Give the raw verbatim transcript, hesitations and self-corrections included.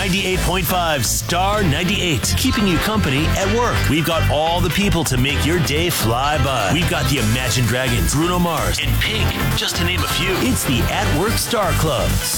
ninety-eight point five Star ninety-eight, keeping you company at work. We've got all the people to make your day fly by. We've got the Imagine Dragons, Bruno Mars, and Pink, just to name a few. It's the At Work Star Club.